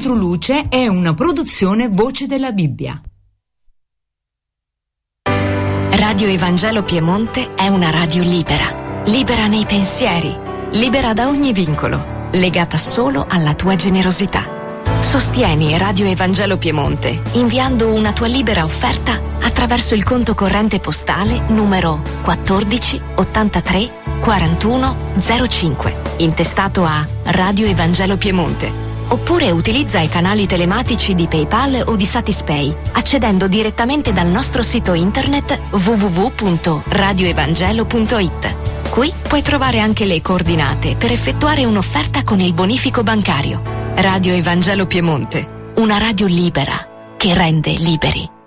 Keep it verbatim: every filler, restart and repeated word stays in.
Controluce è una produzione Voce della Bibbia. Radio Evangelo Piemonte è una radio libera, libera nei pensieri, libera da ogni vincolo, legata solo alla tua generosità. Sostieni Radio Evangelo Piemonte inviando una tua libera offerta attraverso il conto corrente postale numero quattordici ottantatré quarantuno zero cinque, intestato a Radio Evangelo Piemonte. Oppure utilizza i canali telematici di PayPal o di Satispay, accedendo direttamente dal nostro sito internet w w w punto radio evangelo punto i t. Qui puoi trovare anche le coordinate per effettuare un'offerta con il bonifico bancario. Radio Evangelo Piemonte, una radio libera che rende liberi.